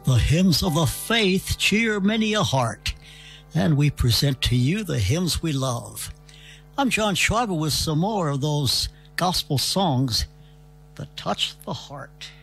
The hymns of the faith cheer many a heart, and we present to you the hymns we love. I'm John Schreiber with some more of those gospel songs that touch the heart.